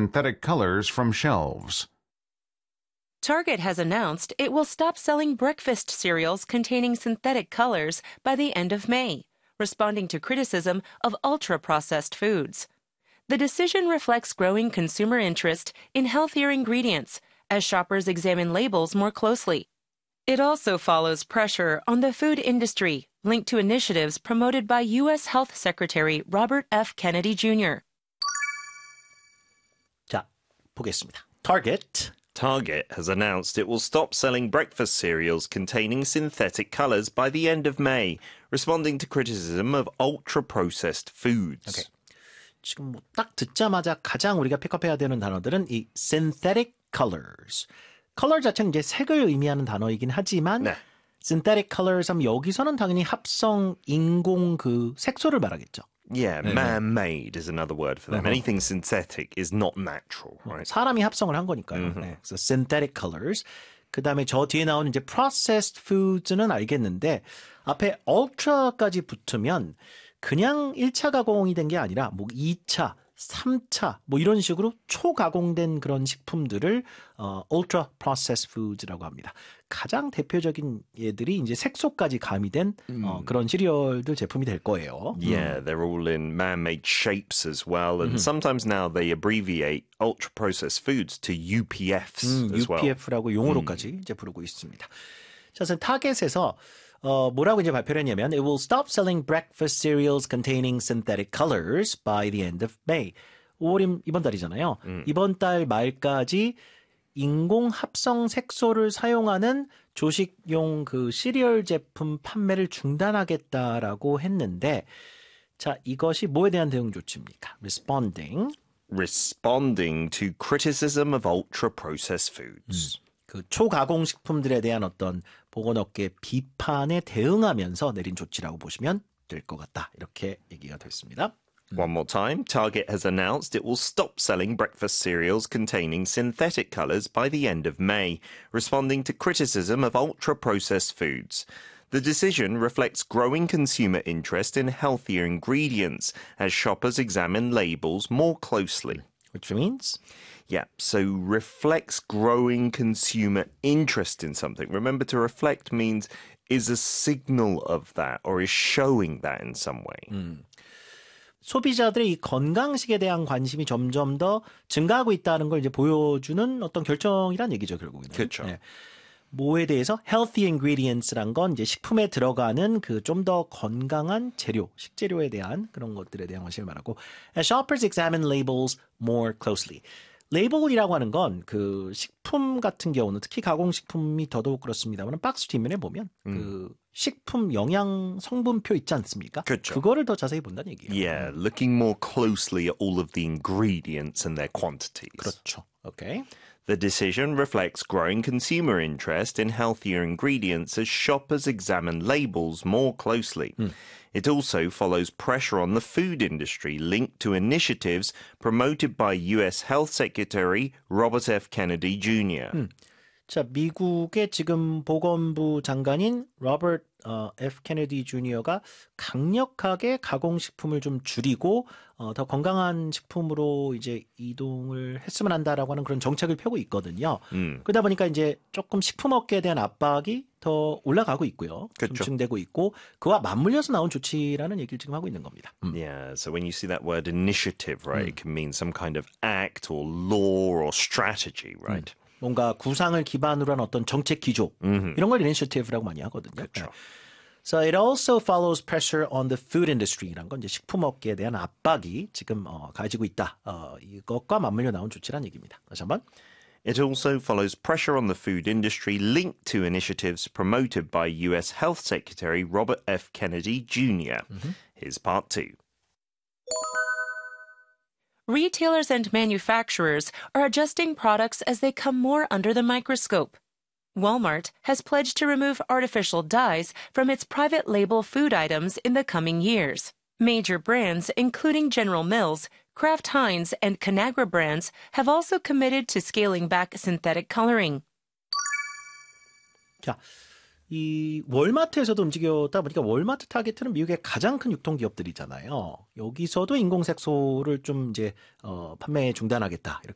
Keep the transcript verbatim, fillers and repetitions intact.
synthetic colors from shelves. Target has announced it will stop selling breakfast cereals containing synthetic colors by the end of May, responding to criticism of ultra-processed foods. The decision reflects growing consumer interest in healthier ingredients as shoppers examine labels more closely. It also follows pressure on the food industry linked to initiatives promoted by U S Health Secretary Robert F. Kennedy Junior 자, 보겠습니다. Target. Target has announced it will stop selling breakfast cereals containing synthetic colors by the end of May, responding to criticism of ultra-processed foods. Okay. 지금 뭐 딱 듣자마자 가장 우리가 픽업해야 되는 단어들은 이 synthetic colors. color 자체는 이제 색을 의미하는 단어이긴 하지만 네. synthetic colors 하면 여기서는 당연히 합성, 인공 그 색소를 말하겠죠. Yeah, man-made is another word for them. Uh-huh. Anything synthetic is not natural, right? 사람이 합성을 한 거니까요. Mm-hmm. 네, 그래서 synthetic colors. 그 다음에 저 뒤에 나오는 이제 processed foods는 알겠는데 앞에 ultra까지 붙으면 그냥 일 차 가공이 된 게 아니라 뭐 이 차, 삼 차 뭐 이런 식으로 초가공된 그런 식품들을 어, ultra processed foods라고 합니다. 가장 대표적인 예들이 이제 색소까지 가미된 음. 어, 그런 시리얼들 제품이 될 거예요. Yeah, they're all in man-made shapes as well. And Mm-hmm. sometimes now they abbreviate ultra-processed foods to U P Fs 음, as well. 유피에프라고 용어로까지 이제 부르고 있습니다. 자, 그래서 타겟에서 어, 뭐라고 이제 발표를 했냐면 It will stop selling breakfast cereals containing synthetic colors by the end of May. 오월이 이번 달이잖아요. 음. 이번 달 말까지 인공 합성 색소를 사용하는 조식용 그 시리얼 제품 판매를 중단하겠다라고 했는데 자, 이것이 뭐에 대한 대응 조치입니까? Responding. Responding to criticism of ultra-processed foods. 그 초가공 식품들에 대한 어떤 보건업계 비판에 대응하면서 내린 조치라고 보시면 될 것 같다. 이렇게 얘기가 됐습니다. One more time, Target has announced it will stop selling breakfast cereals containing synthetic colors by the end of May, responding to criticism of ultra-processed foods. The decision reflects growing consumer interest in healthier ingredients as shoppers examine labels more closely. Which means? Yeah, so reflects growing consumer interest in something. Remember, to reflect means is a signal of that or is showing that in some way. 음. 소비자들의 이 건강식에 대한 관심이 점점 더 증가하고 있다는 걸 이제 보여주는 어떤 결정이란 얘기죠, 결국에는. 그렇죠. 네. 뭐에 대해서 healthy ingredients란 건 이제 식품에 들어가는 그 좀 더 건강한 재료, 식재료에 대한 그런 것들에 대한 것을 말하고 As shoppers examine labels more closely. 레이블이라고 하는 건 그 식품 같은 경우는 특히 가공식품이 더더욱 그렇습니다만 박스 뒷면에 보면 음. 그 식품 영양 성분표 있지 않습니까? 그렇죠. 그거를 더 자세히 본다는 얘기예요. Yeah, looking more closely at all of the ingredients and their quantities. 그렇죠. 오케이. The decision reflects growing consumer interest in healthier ingredients as shoppers examine labels more closely. 음. It also follows pressure on the food industry linked to initiatives promoted by U S Health Secretary Robert F. Kennedy Junior 음. 자, 미국의 지금 보건부 장관인 로버트 어, F. 케네디 주니어가 강력하게 가공식품을 좀 줄이고 어, 더 건강한 식품으로 이제 이동을 했으면 한다라고 하는 그런 정책을 펴고 있거든요. 음. 그러다 보니까 이제 조금 식품업계에 대한 압박이 더 올라가고 있고요. 그렇죠. 증대되고 있고 그와 맞물려서 나온 조치라는 얘기를 지금 하고 있는 겁니다. 음. Yeah, so when you see that word initiative, right, it can mean some kind of act or law or strategy, right? 음. 뭔가 구상을 기반으로 한 어떤 정책 기조 Mm-hmm. 이런 걸 initiative라고 많이 하거든요. 그렇죠. 네. So it also follows pressure on the food industry라는 건 이제 식품업계에 대한 압박이 지금 어, 가지고 있다. 어, 이것과 맞물려 나온 조치란 얘기입니다. 다시 한번. It also follows pressure on the food industry linked to initiatives promoted by U S Health Secretary Robert F. Kennedy Junior Mm-hmm. Here's part two. Retailers and manufacturers are adjusting products as they come more under the microscope. Walmart has pledged to remove artificial dyes from its private label food items in the coming years. Major brands, including General Mills, Kraft Heinz, and Conagra brands, have also committed to scaling back synthetic coloring. 자, 이 월마트에서도 움직였다 보니까 월마트 타겟은 미국의 가장 큰 유통기업들이잖아요. 여기서도 인공색소를 좀 이제 어, 판매 중단하겠다